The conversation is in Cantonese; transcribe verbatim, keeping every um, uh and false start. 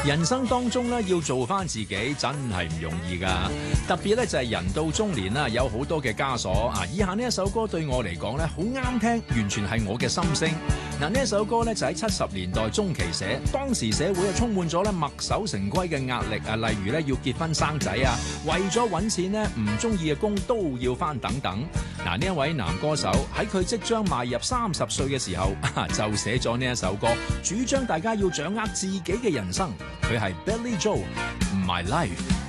人生當中咧，要做翻自己真係唔容易噶，特別咧就係人到中年啦，有好多嘅枷鎖啊。以下呢一首歌對我嚟講咧，好啱聽，完全係我嘅心聲。嗱，呢一首歌咧就喺七十年代中期寫，當時社會啊充滿咗咧墨守成規嘅壓力啊，例如咧要結婚生仔啊，為咗揾錢咧唔中意嘅工都要翻等等。嗱，呢一位男歌手喺佢即將邁入三十歲嘅時候，就寫咗呢一首歌，主張大家要掌握自己嘅人生。佢係 Billy Joel，My Life。